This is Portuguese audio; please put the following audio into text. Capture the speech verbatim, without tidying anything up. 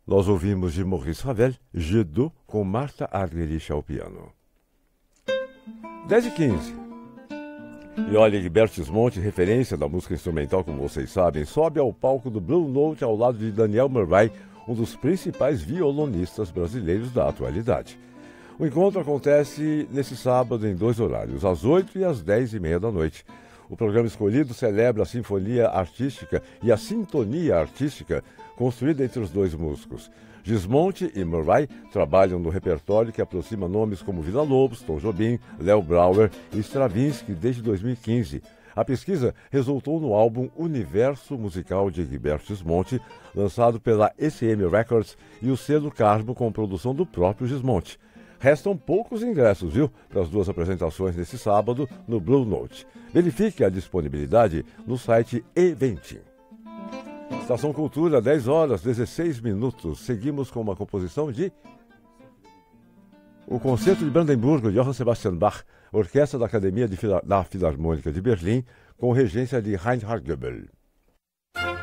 Nós ouvimos de Maurice Ravel, Je Do, com Martha Argerich ao piano. dez e quinze. E olha, Gilberto Gismonti, referência da música instrumental, como vocês sabem, sobe ao palco do Blue Note ao lado de Daniel Murray, um dos principais violonistas brasileiros da atualidade. O encontro acontece nesse sábado em dois horários, às oito e às dez e meia da noite. O programa escolhido celebra a sinfonia artística e a sintonia artística construída entre os dois músicos. Gismonti e Murray trabalham no repertório que aproxima nomes como Villa-Lobos, Tom Jobim, Léo Brauer e Stravinsky desde dois mil e quinze. A pesquisa resultou no álbum Universo Musical de Gilberto Gismonti, lançado pela E C M Records e o selo Carmo com produção do próprio Gismonti. Restam poucos ingressos, viu, para as duas apresentações nesse sábado no Blue Note. Verifique a disponibilidade no site Eventim. Estação Cultura, dez horas, dezesseis minutos. Seguimos com uma composição de... O Concerto de Brandemburgo, de Johann Sebastian Bach, orquestra da Academia de Fila... da Filarmônica de Berlim, com regência de Reinhard Goebel.